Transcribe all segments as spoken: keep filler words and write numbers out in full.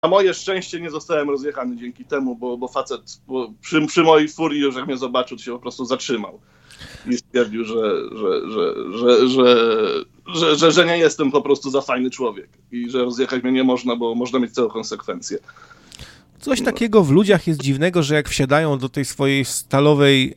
Na moje szczęście nie zostałem rozjechany dzięki temu, bo, bo facet bo przy, przy mojej furii już jak mnie zobaczył, to się po prostu zatrzymał i stwierdził, że, że, że, że, że, że, że, że nie jestem po prostu za fajny człowiek i że rozjechać mnie nie można, bo można mieć całe konsekwencje. Coś takiego w ludziach jest dziwnego, że jak wsiadają do tej swojej stalowej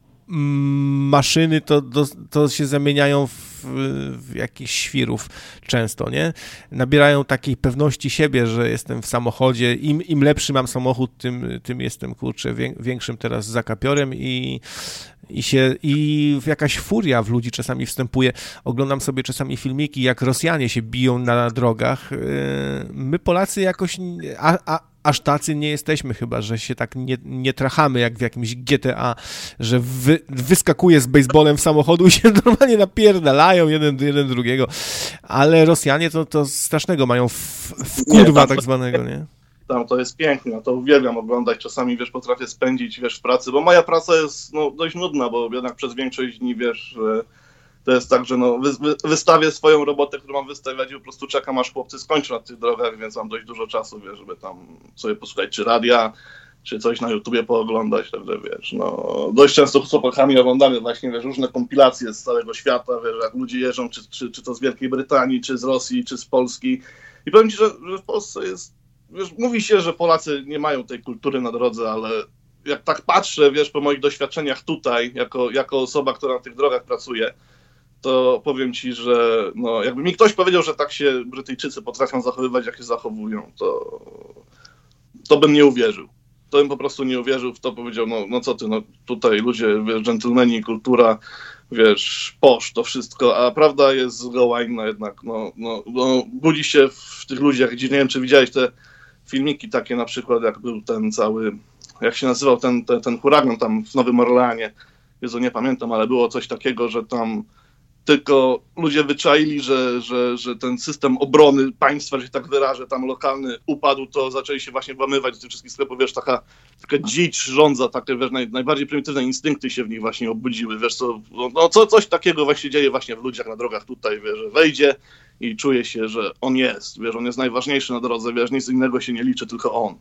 maszyny, to, to, to się zamieniają w, w jakichś świrów często, nie? Nabierają takiej pewności siebie, że jestem w samochodzie. Im, im lepszy mam samochód, tym, tym jestem, kurczę, większym teraz zakapiorem i, i się i jakaś furia w ludzi czasami wstępuje. Oglądam sobie czasami filmiki, jak Rosjanie się biją na drogach. My Polacy jakoś a, a, aż tacy nie jesteśmy chyba, że się tak nie, nie trachamy jak w jakimś G T A, że wy, wyskakuje z baseballem w samochodu i się normalnie napierdalają jeden, jeden drugiego. Ale Rosjanie to, to strasznego mają w, w kurwa nie, tak zwanego, nie? Tam to jest piękne, no to uwielbiam oglądać, czasami, wiesz, potrafię spędzić, wiesz, w pracy, bo moja praca jest, no, dość nudna, bo jednak przez większość dni, wiesz, to jest tak, że no, wy, wy, wystawię swoją robotę, którą mam wystawiać i po prostu czekam, aż chłopcy skończą na tych drogach, więc mam dość dużo czasu, wiesz, żeby tam sobie posłuchać czy radia, czy coś na YouTubie pooglądać, także wiesz, no, dość często z chłopakami oglądamy właśnie, wiesz, różne kompilacje z całego świata, wiesz, jak ludzie jeżdżą, czy, czy, czy to z Wielkiej Brytanii, czy z Rosji, czy z Polski i powiem ci, że, że w Polsce jest, wiesz, mówi się, że Polacy nie mają tej kultury na drodze, ale jak tak patrzę, wiesz, po moich doświadczeniach tutaj, jako, jako osoba, która na tych drogach pracuje, to powiem ci, że no, jakby mi ktoś powiedział, że tak się Brytyjczycy potrafią zachowywać, jak się zachowują, to, to bym nie uwierzył. To bym po prostu nie uwierzył w to, powiedział, no, no co ty, no tutaj ludzie, wiesz, dżentelmeni, kultura, wiesz, posz, to wszystko, a prawda jest zgoła inna jednak, no, no, no budzi się w tych ludziach, gdzie nie wiem, czy widziałeś te filmiki takie na przykład, jak był ten cały, jak się nazywał ten, ten, ten huragan tam w Nowym Orleanie, Jezu, nie pamiętam, ale było coś takiego, że tam tylko ludzie wyczaili, że, że, że ten system obrony państwa, że się tak wyrażę, tam lokalny upadł, to zaczęli się właśnie włamywać do tych wszystkich sklepów, wiesz, taka, taka dzicz rządza, takie, wiesz, naj, najbardziej prymitywne instynkty się w nich właśnie obudziły, wiesz, co, no co, coś takiego właśnie dzieje właśnie w ludziach na drogach tutaj, wiesz, że wejdzie i czuje się, że on jest, wiesz, on jest najważniejszy na drodze, wiesz, nic innego się nie liczy, tylko on.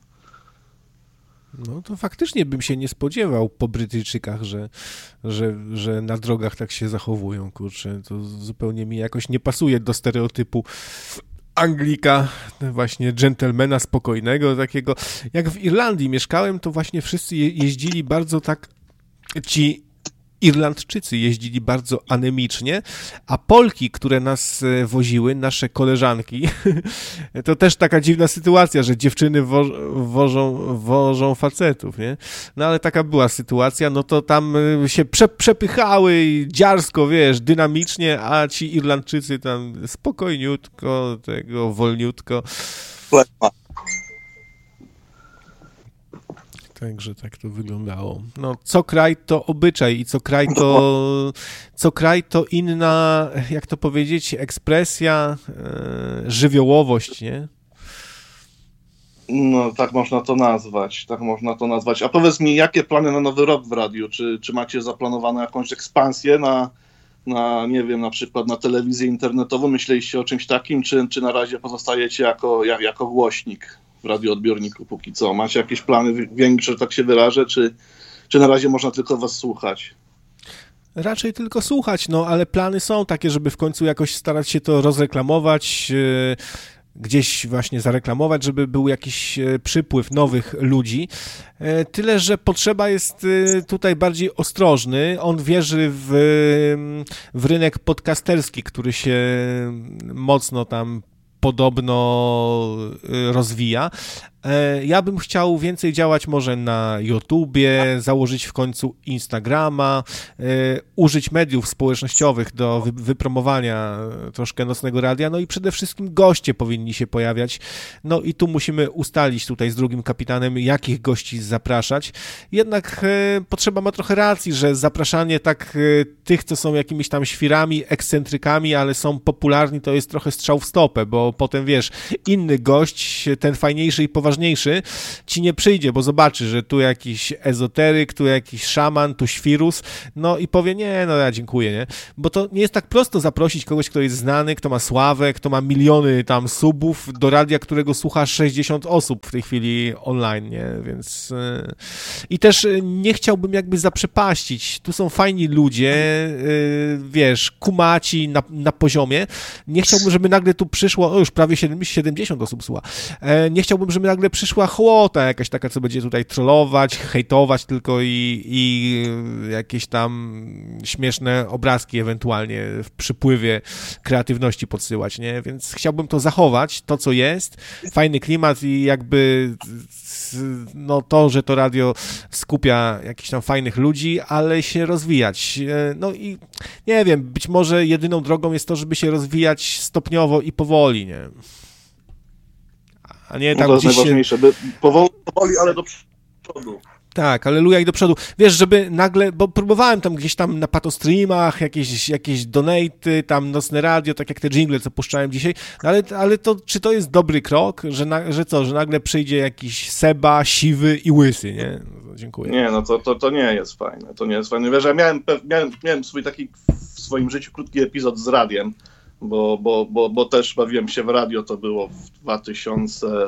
No to faktycznie bym się nie spodziewał po Brytyjczykach, że, że, że na drogach tak się zachowują, kurczę, to zupełnie mi jakoś nie pasuje do stereotypu Anglika, właśnie dżentelmena spokojnego, takiego. Jak w Irlandii mieszkałem, to właśnie wszyscy je, jeździli bardzo tak, ci Irlandczycy jeździli bardzo anemicznie, a Polki, które nas woziły, nasze koleżanki, to też taka dziwna sytuacja, że dziewczyny wo, wożą, wożą facetów, nie? No ale taka była sytuacja, no to tam się prze, przepychały i dziarsko, wiesz, dynamicznie, a ci Irlandczycy tam spokojniutko, tego wolniutko. Także tak to wyglądało. No, co kraj to obyczaj i co kraj to, co kraj to inna, jak to powiedzieć, ekspresja, e, żywiołowość, nie? No, tak można to nazwać, tak można to nazwać. A powiedz mi, jakie plany na nowy rok w radiu? Czy, czy macie zaplanowaną jakąś ekspansję na, na, nie wiem, na przykład na telewizję internetową? Myśleliście o czymś takim, czy, czy na razie pozostajecie jako, jak, jako głośnik w radioodbiorniku póki co? Macie jakieś plany większe, tak się wyrażę, czy, czy na razie można tylko was słuchać? Raczej tylko słuchać, no ale plany są takie, żeby w końcu jakoś starać się to rozreklamować, yy, gdzieś właśnie zareklamować, żeby był jakiś przypływ nowych ludzi. Tyle, że potrzeba jest tutaj bardziej ostrożny. On wierzy w, w rynek podcasterski, który się mocno tam podobno rozwija. Ja bym chciał więcej działać może na YouTubie, założyć w końcu Instagrama, użyć mediów społecznościowych do wy- wypromowania troszkę Nocnego Radia, no i przede wszystkim goście powinni się pojawiać. No i tu musimy ustalić tutaj z drugim kapitanem, jakich gości zapraszać. Jednak potrzeba ma trochę racji, że zapraszanie tak tych, co są jakimiś tam świrami, ekscentrykami, ale są popularni, to jest trochę strzał w stopę, bo potem wiesz, inny gość, ten fajniejszy i poważniejszy, najpoważniejszy, ci nie przyjdzie, bo zobaczy, że tu jakiś ezoteryk, tu jakiś szaman, tu świrus, no i powie, nie, no ja dziękuję, nie? Bo to nie jest tak prosto zaprosić kogoś, kto jest znany, kto ma sławę, kto ma miliony tam subów do radia, którego słucha sześćdziesiąt osób w tej chwili online, nie? Więc yy... i też nie chciałbym jakby zaprzepaścić. Tu są fajni ludzie, yy, wiesz, kumaci na, na poziomie. Nie chciałbym, żeby nagle tu przyszło, o już prawie siedemdziesiąt osób słucha. E, nie chciałbym, żeby nagle przyszła chłota jakaś taka, co będzie tutaj trollować, hejtować tylko i, i jakieś tam śmieszne obrazki ewentualnie w przypływie kreatywności podsyłać, nie? Więc chciałbym to zachować, to co jest, fajny klimat i jakby no to, że to radio skupia jakichś tam fajnych ludzi, ale się rozwijać. No i nie wiem, być może jedyną drogą jest to, żeby się rozwijać stopniowo i powoli, nie? A nie no tam to jest gdzieś najważniejsze, się... by powoli, powoli, ale do przodu. Tak, aleluja i do przodu. Wiesz, żeby nagle, bo próbowałem tam gdzieś tam na patostreamach, jakieś, jakieś donaty, tam nocne radio, tak jak te jingle, co puszczałem dzisiaj, no ale, ale to, czy to jest dobry krok, że, na, że co, że nagle przyjdzie jakiś Seba, siwy i łysy, nie? No, dziękuję. Nie, no to, to, to nie jest fajne, to nie jest fajne. Wiesz, ja miałem, miałem, miałem swój taki w swoim życiu krótki epizod z radiem, bo, bo, bo, bo też bawiłem się w radio, to było w dwa tysiące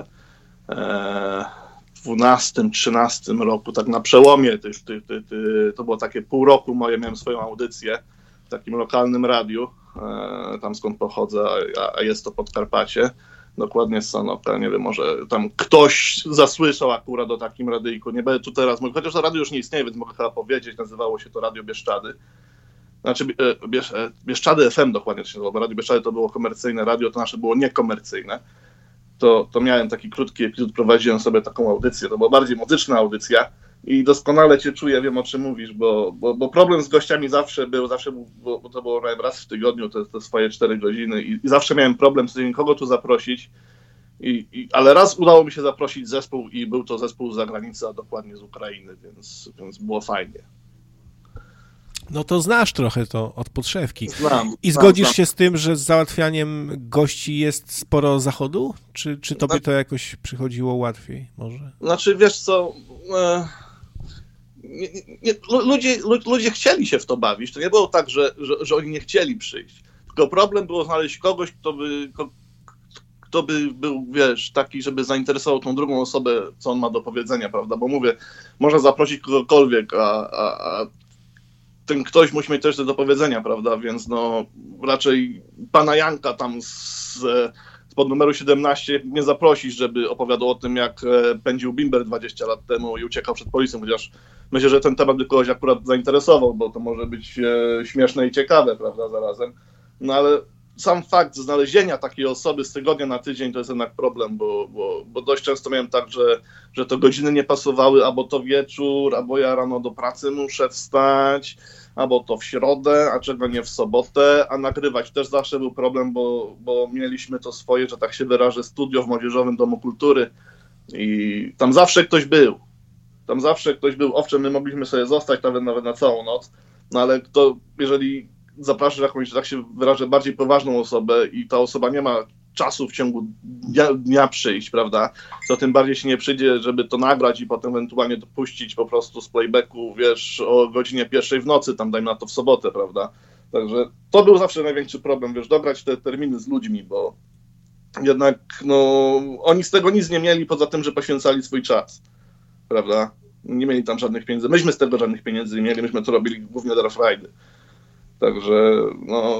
dwunastym, trzynastym roku, tak na przełomie, ty, ty, ty, ty, to było takie pół roku moje, miałem swoją audycję w takim lokalnym radiu, e, tam skąd pochodzę, a, a jest to Podkarpacie, dokładnie z Sanoka, nie wiem, może tam ktoś zasłyszał akurat o takim radyjku, nie będę tu teraz mówił, chociaż to radio już nie istnieje, więc mogę chyba powiedzieć, nazywało się to Radio Bieszczady. Znaczy Biesz, Bieszczady F M dokładnie to się nazywało, bo Radio Bieszczady to było komercyjne radio, to nasze było niekomercyjne. To, to miałem taki krótki epizod, prowadziłem sobie taką audycję, to była bardziej muzyczna audycja i doskonale cię czuję, wiem o czym mówisz, bo, bo, bo problem z gościami zawsze był, zawsze był, bo, bo to było raz w tygodniu, te, te swoje cztery godziny i, i zawsze miałem problem z tym, kogo tu zaprosić, i, i, ale raz udało mi się zaprosić zespół i był to zespół z zagranicy, a dokładnie z Ukrainy, więc, więc było fajnie. No to znasz trochę to od podszewki. Znam, I znam, zgodzisz znam. się z tym, że z załatwianiem gości jest sporo zachodu? Czy, czy tobie to jakoś przychodziło łatwiej może? Znaczy, wiesz co, e, nie, nie, ludzie, ludzie chcieli się w to bawić. To nie było tak, że, że, że oni nie chcieli przyjść. Tylko problem było znaleźć kogoś, kto by, kto by był, wiesz, taki, żeby zainteresował tą drugą osobę, co on ma do powiedzenia, prawda? Bo mówię, można zaprosić kogokolwiek, a, a, a ten ktoś musi mieć też do powiedzenia, prawda, więc no raczej pana Janka tam z, z pod numeru siedemnaście nie zaprosisz, żeby opowiadał o tym, jak pędził bimber dwadzieścia lat temu i uciekał przed policją, chociaż myślę, że ten temat by kogoś akurat zainteresował, bo to może być e, śmieszne i ciekawe, prawda, zarazem, no ale sam fakt znalezienia takiej osoby z tygodnia na tydzień to jest jednak problem, bo, bo, bo dość często miałem tak, że, że to godziny nie pasowały, albo to wieczór, albo ja rano do pracy muszę wstać, albo to w środę, a czego nie w sobotę, a nagrywać też zawsze był problem, bo, bo mieliśmy to swoje, że tak się wyrażę, studio w Młodzieżowym Domu Kultury i tam zawsze ktoś był. Tam zawsze ktoś był. Owszem, my mogliśmy sobie zostać nawet, nawet na całą noc, no ale to, jeżeli zapraszasz jakąś, tak się wyrażę, bardziej poważną osobę i ta osoba nie ma czasu w ciągu dnia, dnia przyjść, prawda, to tym bardziej się nie przyjdzie, żeby to nagrać i potem ewentualnie dopuścić po prostu z playbacku, wiesz, o godzinie pierwszej w nocy, tam dajmy na to w sobotę, prawda. Także to był zawsze największy problem, wiesz, dobrać te terminy z ludźmi, bo jednak, no, oni z tego nic nie mieli, poza tym, że poświęcali swój czas, prawda. Nie mieli tam żadnych pieniędzy. Myśmy z tego żadnych pieniędzy nie mieli, myśmy to robili głównie dla frajdy. Także, no,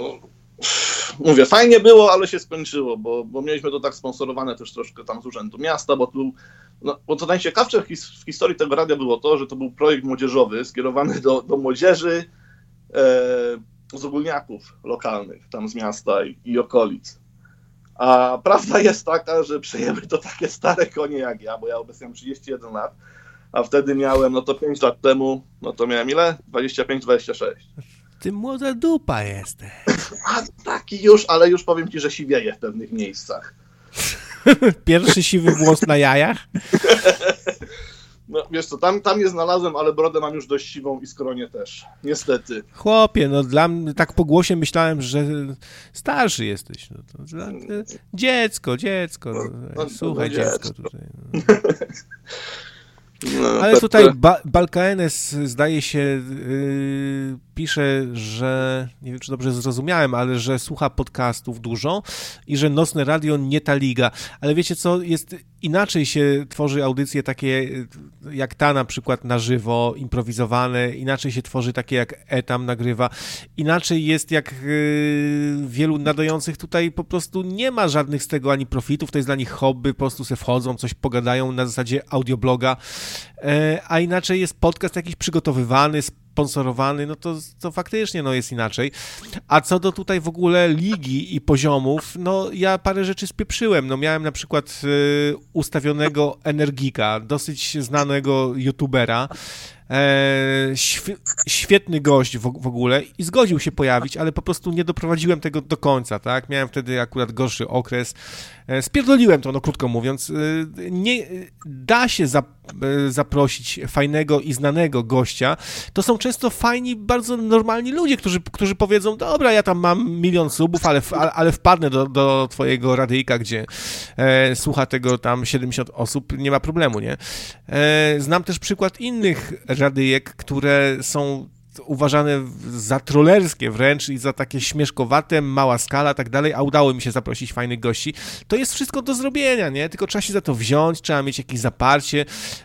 mówię, fajnie było, ale się skończyło, bo, bo mieliśmy to tak sponsorowane też troszkę tam z Urzędu Miasta, bo tu, no, bo co najciekawsze w, his, w historii tego radia było to, że to był projekt młodzieżowy skierowany do, do młodzieży e, z ogólniaków lokalnych, tam z miasta i, i okolic. A prawda jest taka, że przejęły to takie stare konie jak ja, bo ja obecnie mam trzydzieści jeden lat, a wtedy miałem, no to pięć lat temu, no to miałem ile? dwadzieścia pięć dwadzieścia sześć. Ty młoda dupa jesteś. A taki już, ale już powiem ci, że siwieje w pewnych miejscach. Pierwszy siwy włos na jajach? No wiesz co, tam, tam nie znalazłem, ale brodę mam już dość siwą i skronie też. Niestety. Chłopie, no dla mnie, tak po głosie myślałem, że starszy jesteś. No to, dla, dziecko, dziecko. No, no, słuchaj, no, dziecko. dziecko tutaj. No. No, ale tutaj ba- Balkaenes zdaje się yy, pisze, że nie wiem, czy dobrze zrozumiałem, ale że słucha podcastów dużo i że Nocne Radio nie ta liga. Ale wiecie co, jest inaczej się tworzy audycje takie jak ta na przykład na żywo, improwizowane, inaczej się tworzy takie jak Etam nagrywa, inaczej jest jak yy, wielu nadających tutaj po prostu nie ma żadnych z tego ani profitów, to jest dla nich hobby, po prostu se wchodzą, coś pogadają na zasadzie audiobloga, yy, a inaczej jest podcast jakiś przygotowywany, sponsorowany, no to, to faktycznie no jest inaczej. A co do tutaj w ogóle ligi i poziomów, no ja parę rzeczy spieprzyłem. No miałem na przykład y, ustawionego Energika, dosyć znanego youtubera, E, świ- świetny gość w, w ogóle i zgodził się pojawić, ale po prostu nie doprowadziłem tego do końca, tak? Miałem wtedy akurat gorszy okres. E, spierdoliłem to, no krótko mówiąc. E, nie da się za, e, zaprosić fajnego i znanego gościa. To są często fajni, bardzo normalni ludzie, którzy, którzy powiedzą, dobra, ja tam mam milion subów, ale, ale wpadnę do, do twojego radyjka, gdzie e, słucha tego tam siedemdziesiąt osób, nie ma problemu, nie? E, znam też przykład innych radyjek, które są uważane za trollerskie wręcz i za takie śmieszkowate, mała skala, tak dalej, a udało mi się zaprosić fajnych gości. To jest wszystko do zrobienia, nie? Tylko trzeba się za to wziąć, trzeba mieć jakieś zaparcie.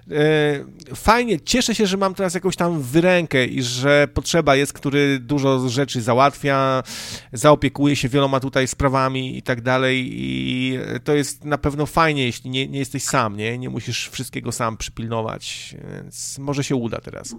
Fajnie, cieszę się, że mam teraz jakąś tam wyrękę i że potrzeba jest, który dużo rzeczy załatwia, zaopiekuje się wieloma tutaj sprawami i tak dalej i to jest na pewno fajnie, jeśli nie, nie jesteś sam, nie? Nie musisz wszystkiego sam przypilnować, więc może się uda teraz.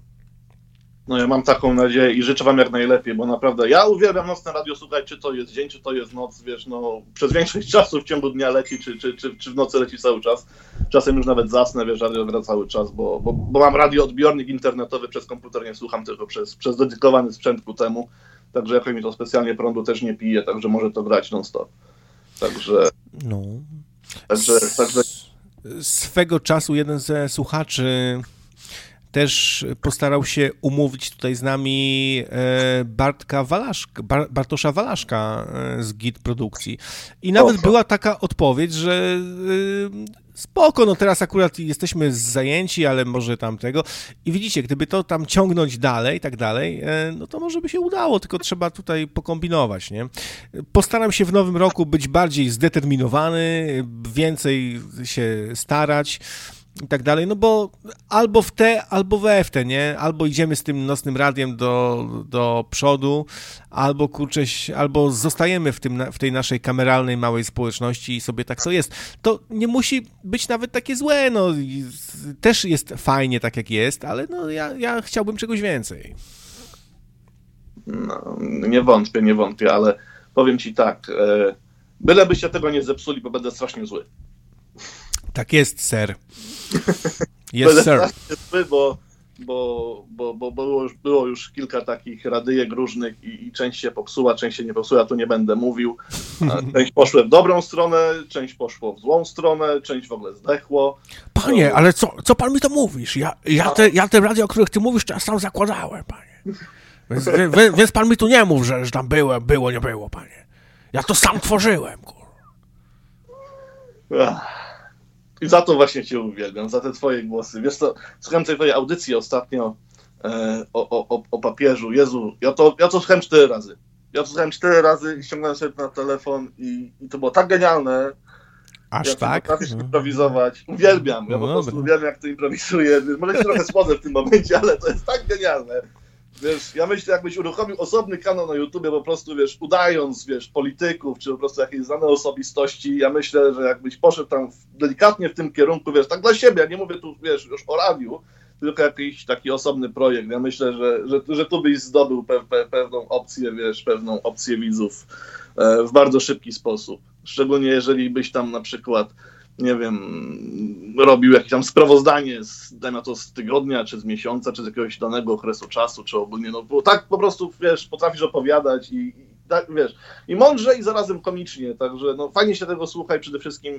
No ja mam taką nadzieję i życzę wam jak najlepiej, bo naprawdę ja uwielbiam Nocne Radio słuchać, czy to jest dzień, czy to jest noc, wiesz, no przez większość czasu w ciągu dnia leci, czy, czy, czy, czy w nocy leci cały czas. Czasem już nawet zasnę, wiesz, radio gra cały czas, bo, bo, bo mam radioodbiornik internetowy, przez komputer nie słucham, tylko przez, przez dedykowany sprzęt ku temu, także jakoś mi to specjalnie prądu też nie pije, także może to grać non-stop. Także... No. Także, także... Swego czasu jeden ze słuchaczy też postarał się umówić tutaj z nami Bartka Walaszka, Bartosza Walaszka z Git Produkcji. I nawet Oho. była taka odpowiedź, że spoko, no teraz akurat jesteśmy zajęci, ale może tamtego. I widzicie, gdyby to tam ciągnąć dalej, tak dalej, no to może by się udało, tylko trzeba tutaj pokombinować, nie? Postaram się w nowym roku być bardziej zdeterminowany, więcej się starać i tak dalej, no bo albo w te, albo we w te, nie? Albo idziemy z tym Nocnym Radiem do, do przodu, albo kurczę, albo zostajemy w, tym, w tej naszej kameralnej małej społeczności i sobie tak to jest. To nie musi być nawet takie złe, no też jest fajnie tak jak jest, ale no ja, ja chciałbym czegoś więcej. No, nie wątpię, nie wątpię, ale powiem ci tak, e, bylebyście tego nie zepsuli, bo będę strasznie zły. Tak jest, ser. Jest, yes, sir. Zły, bo, bo, bo, bo było, już, było już kilka takich radyjek różnych i, i część się popsuła, część się nie popsuła, tu nie będę mówił. Część poszła w dobrą stronę, część poszło w złą stronę, część w ogóle zdechło. Panie, no, ale co, co pan mi to mówisz? Ja, ja, te, ja te radio, o których ty mówisz, to ja sam zakładałem, panie. Więc, więc, więc pan mi tu nie mów, że, że tam było, było, nie było, panie. Ja to sam tworzyłem, kur. I za to właśnie cię uwielbiam, za te twoje głosy. Wiesz co, słuchałem tej twojej audycji ostatnio e, o, o, o papieżu. Jezu, ja to, ja to słuchałem cztery razy. Ja to słuchałem cztery razy i ściągnąłem sobie na telefon i, i to było tak genialne. Aż ja tak? Potrafisz improwizować. Uwielbiam, ja no po prostu uwielbiam, jak to improwizuje. Może się trochę spodzę w tym momencie, ale to jest tak genialne. Wiesz, ja myślę, jakbyś uruchomił osobny kanał na YouTubie, po prostu, wiesz, udając, wiesz, polityków, czy po prostu jakieś znane osobistości, ja myślę, że jakbyś poszedł tam delikatnie w tym kierunku, wiesz, tak dla siebie, ja nie mówię tu, wiesz, już o radiu, tylko jakiś taki osobny projekt. Ja myślę, że, że, że tu byś zdobył pe, pe, pewną opcję, wiesz, pewną opcję widzów e, w bardzo szybki sposób. Szczególnie jeżeli byś tam na przykład, nie wiem, robił jakieś tam sprawozdanie z, dajmy na to z tygodnia, czy z miesiąca, czy z jakiegoś danego okresu czasu, czy ogólnie, no bo tak po prostu, wiesz, potrafisz opowiadać i, i tak, wiesz, i mądrze i zarazem komicznie, także no fajnie się tego słucha i przede wszystkim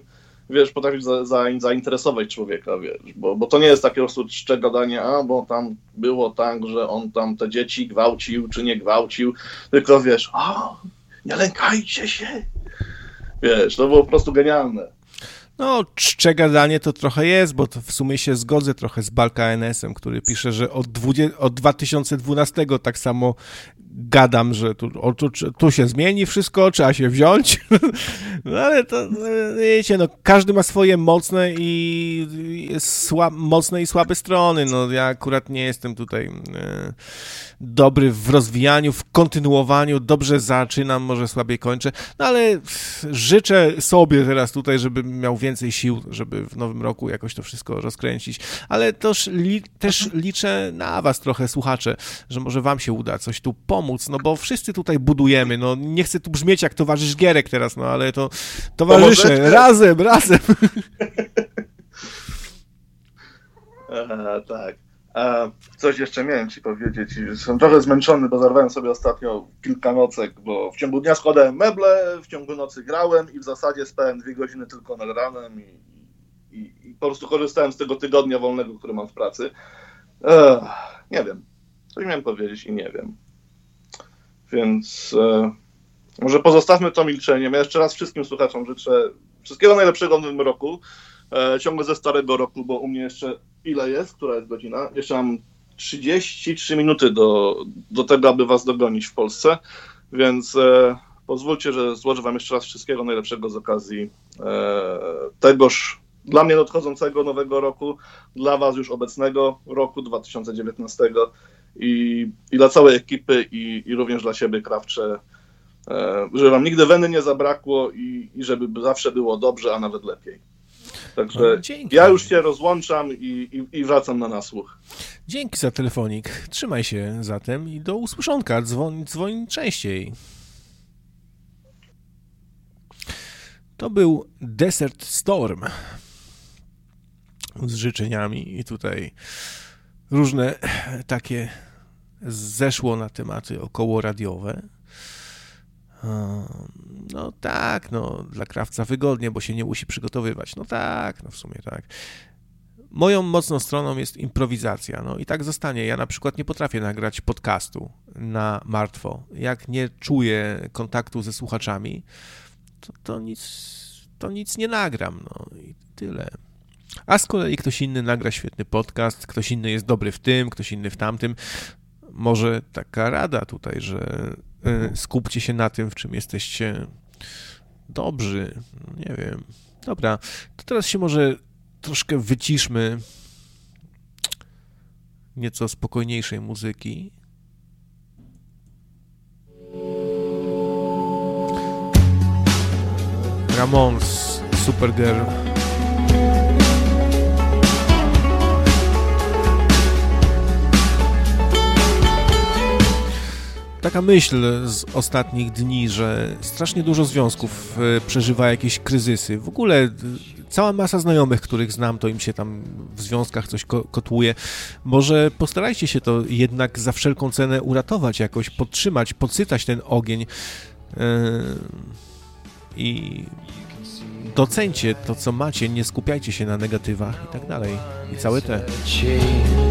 wiesz, potrafić za, za, zainteresować człowieka, wiesz, bo, bo to nie jest takie po prostu czcze gadanie, a bo tam było tak, że on tam te dzieci gwałcił, czy nie gwałcił, tylko wiesz, o, nie lękajcie się, wiesz, to było po prostu genialne. No, czcze gadanie to trochę jest, bo to w sumie się zgodzę trochę z Balka N S-em, który pisze, że od, dwudziestego, od dwa tysiące dwunastego tak samo gadam, że tu, o, tu, tu się zmieni wszystko, trzeba się wziąć. No ale to, wiecie, no każdy ma swoje mocne i słab, mocne i słabe strony. No ja akurat nie jestem tutaj e, dobry w rozwijaniu, w kontynuowaniu, dobrze zaczynam, może słabiej kończę, no ale życzę sobie teraz tutaj, żebym miał więcej sił, żeby w nowym roku jakoś to wszystko rozkręcić, ale też, li, też liczę na was trochę, słuchacze, że może wam się uda coś tu pomóc, no bo wszyscy tutaj budujemy, no nie chcę tu brzmieć jak towarzysz Gierek teraz, no ale to towarzysze, Pomożecie? razem, razem. E, tak. E, coś jeszcze miałem ci powiedzieć. Jestem trochę zmęczony, bo zarwałem sobie ostatnio kilka nocek, bo w ciągu dnia składałem meble, w ciągu nocy grałem i w zasadzie spałem dwie godziny tylko nad ranem i, i, i po prostu korzystałem z tego tygodnia wolnego, który mam w pracy. E, nie wiem. Coś miałem powiedzieć i nie wiem. Więc e, może pozostawmy to milczeniem. Ja jeszcze raz wszystkim słuchaczom życzę wszystkiego najlepszego w nowym roku. E, ciągle ze starego roku, bo u mnie jeszcze ile jest? Która jest godzina? Jeszcze mam trzydzieści trzy minuty do, do tego, aby was dogonić w Polsce, więc e, pozwólcie, że złożę wam jeszcze raz wszystkiego najlepszego z okazji e, tegoż dla mnie nadchodzącego nowego roku, dla was już obecnego roku dwa tysiące dziewiętnastego i, i dla całej ekipy i, i również dla siebie, Krawcze, e, żeby wam nigdy weny nie zabrakło i, i żeby zawsze było dobrze, a nawet lepiej. Także no, ja już się rozłączam i, i, i wracam na nasłuch. Dzięki za telefonik. Trzymaj się zatem i do usłyszonka. Dzwoń, dzwoń częściej. To był Desert Storm z życzeniami i tutaj różne takie zeszło na tematy około radiowe. No tak, no dla krawca wygodnie, bo się nie musi przygotowywać. No tak, no w sumie tak. Moją mocną stroną jest improwizacja, no i tak zostanie. Ja na przykład nie potrafię nagrać podcastu na martwo. Jak nie czuję kontaktu ze słuchaczami, to, to, nic, to nic nie nagram, no i tyle. A z kolei ktoś inny nagra świetny podcast, ktoś inny jest dobry w tym, ktoś inny w tamtym. Może taka rada tutaj, że skupcie się na tym, w czym jesteście dobrzy. Nie wiem. Dobra, to teraz się może troszkę wyciszmy nieco spokojniejszej muzyki. Ramones, Supergirl. Taka myśl z ostatnich dni, że strasznie dużo związków przeżywa jakieś kryzysy. W ogóle cała masa znajomych, których znam, to im się tam w związkach coś kotłuje. Może postarajcie się to jednak za wszelką cenę uratować jakoś, podtrzymać, podsycać ten ogień yy, i doceńcie to, co macie, nie skupiajcie się na negatywach i tak dalej. I całe te...